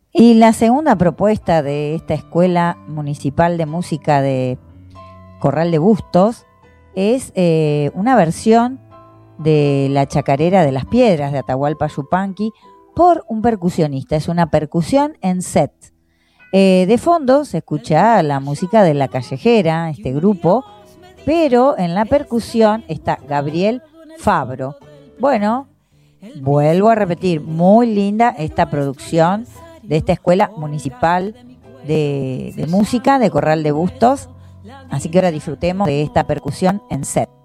Y la segunda propuesta de esta Escuela Municipal de Música de Corral de Bustos es una versión de La Chacarera de las Piedras de Atahualpa Yupanqui por un percusionista. Es una percusión en set. De fondo se escucha la música de La Callejera, este grupo, pero en la percusión está Gabriel Fabro. Bueno, vuelvo a repetir, muy linda esta producción de esta Escuela Municipal de Música de Corral de Bustos. Así que ahora disfrutemos de esta percusión en set.